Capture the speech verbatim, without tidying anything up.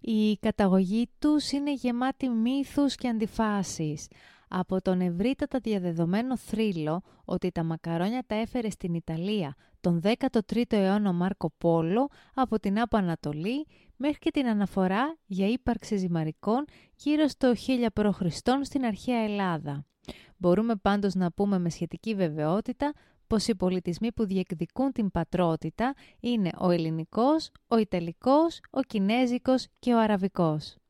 Η καταγωγή τους είναι γεμάτη μύθους και αντιφάσεις. Από τον ευρύτατα διαδεδομένο θρύλο ότι τα μακαρόνια τα έφερε στην Ιταλία τον δέκατο τρίτο αιώνα ο Μάρκο Πόλο από την Άπο Ανατολή, μέχρι και την αναφορά για ύπαρξη ζυμαρικών γύρω στο χίλια π.Χ. στην αρχαία Ελλάδα. Μπορούμε πάντως να πούμε με σχετική βεβαιότητα πως οι πολιτισμοί που διεκδικούν την πατρότητα είναι ο ελληνικός, ο ιταλικός, ο κινέζικος και ο αραβικός.